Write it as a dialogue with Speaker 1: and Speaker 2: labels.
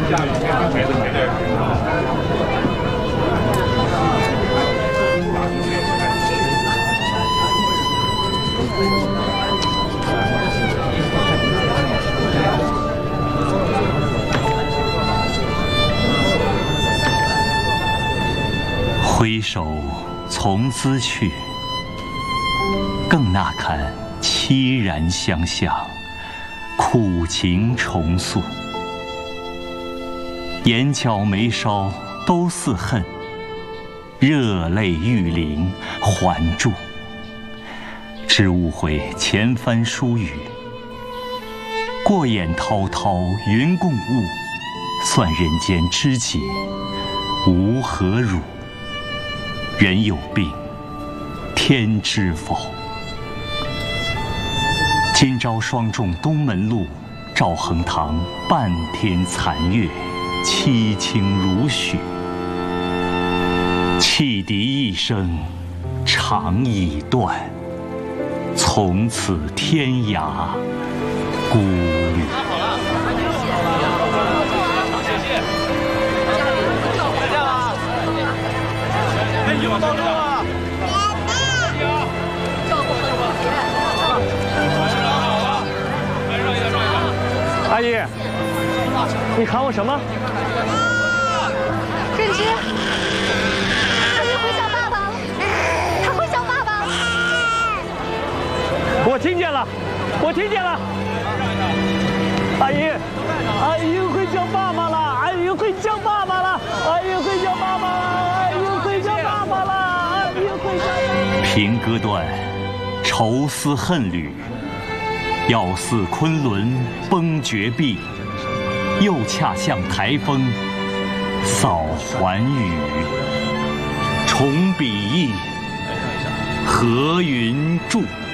Speaker 1: 回首从兹去，更那堪凄然相向，苦情重诉。眼角眉梢都似恨，热泪欲淋还注。只误会前番疏语，过眼滔滔云共雾，算人间知己无何辱。人有病，天知否？今朝霜重东门路，照横塘半天残月，凄清如许。汽笛一声长已断，从此天涯孤旅。
Speaker 2: 有道路啊！
Speaker 3: 阿姨，你喊我什么？
Speaker 4: 任之，阿姨会想爸爸了，他会想爸爸。
Speaker 3: 我听见了，我听见了。阿姨，阿姨会叫爸爸了，阿姨会叫爸爸了，阿姨会叫爸爸了。
Speaker 1: 平歌断，愁思恨侣，要似昆仑崩绝壁，又恰像台风扫寰宇。重笔意，何云注。